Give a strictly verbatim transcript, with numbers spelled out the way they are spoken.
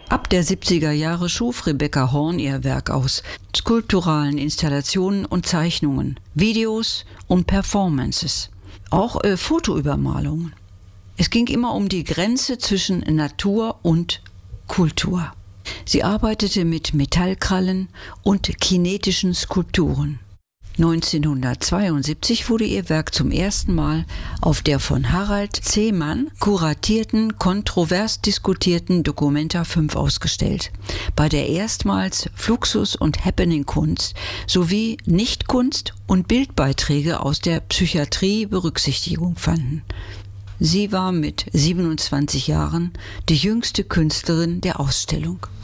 Ab der siebziger Jahre schuf Rebecca Horn ihr Werk aus skulpturalen Installationen und Zeichnungen, Videos und Performances, auch äh, Fotoübermalungen. Es ging immer um die Grenze zwischen Natur und Kultur. Sie arbeitete mit Metallkrallen und kinetischen Skulpturen. neunzehnhundertzweiundsiebzig wurde ihr Werk zum ersten Mal auf der von Harald Zeemann kuratierten, kontrovers diskutierten Documenta fünf ausgestellt, bei der erstmals Fluxus- und Happening-Kunst sowie Nichtkunst und Bildbeiträge aus der Psychiatrie Berücksichtigung fanden. Sie war mit siebenundzwanzig Jahren die jüngste Künstlerin der Ausstellung.